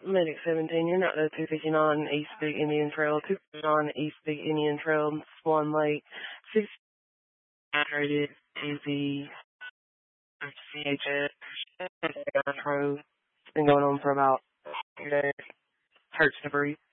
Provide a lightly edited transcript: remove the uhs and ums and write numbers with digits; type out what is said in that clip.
Medic 17, you're not the 259 East Big Indian Trail, 259 East Big Indian Trail, Swan Lake, 6 rated to the CHS Road. It's been going on for about 2 days. Hurts to breathe.